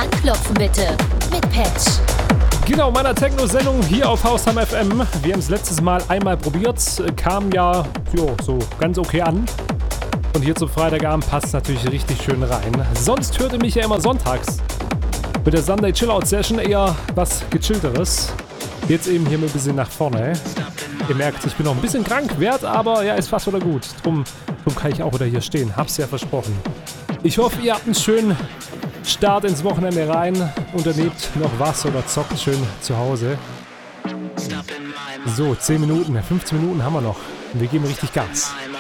Anklopfen bitte mit Patch. Genau, meiner Techno-Sendung hier auf Haustime FM. Wir haben es letztes Mal einmal probiert, kam ja so ganz okay an. Und hier zum Freitagabend passt es natürlich richtig schön rein. Sonst hört ihr mich ja immer sonntags mit der Sunday Chillout Session, eher was gechillteres. Jetzt eben hier mal ein bisschen nach vorne. Ihr merkt, ich bin noch ein bisschen krank, aber ja, ist fast wieder gut. Drum kann ich auch wieder hier stehen, hab's ja versprochen. Ich hoffe, ihr habt einen schönen Start ins Wochenende rein, unternehmt noch was oder zockt schön zu Hause. So, 10 Minuten, 15 Minuten haben wir noch und wir geben richtig Gas.